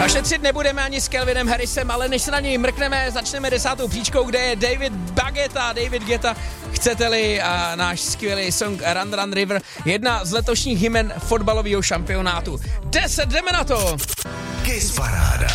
A šetřit nebudeme ani s Calvinem Harrisem, ale než se na něj mrkneme, začneme 10. příčkou, kde je David Guetta, chcete-li, a náš skvělý song Run Run River, jedna z letošních hymen fotbalového šampionátu. 10, jdeme na to! Kiss Paráda.